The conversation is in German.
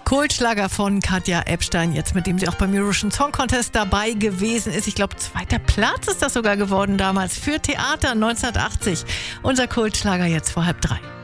Kultschlager von Katja Ebstein, jetzt mit dem sie auch beim Eurovision Song Contest dabei gewesen ist. Ich glaube, 2. Platz ist das sogar geworden damals für Theater 1980. Unser Kultschlager jetzt vor 2:30.